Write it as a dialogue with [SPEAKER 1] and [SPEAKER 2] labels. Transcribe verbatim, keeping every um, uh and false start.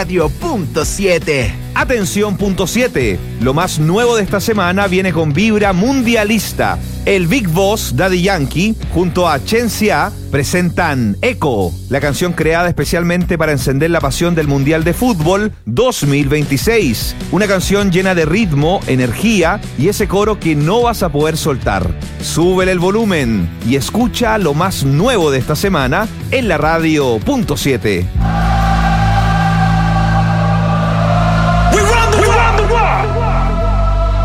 [SPEAKER 1] Radio punto siete.
[SPEAKER 2] Atención, punto siete. Lo más nuevo de esta semana viene con vibra mundialista. El Big Boss Daddy Yankee junto a Chen Xia presentan Echo, la canción creada especialmente para encender la pasión del Mundial de Fútbol dos mil veintiséis. Una canción llena de ritmo, energía y ese coro que no vas a poder soltar. Súbele el volumen y escucha lo más nuevo de esta semana en la Radio punto siete.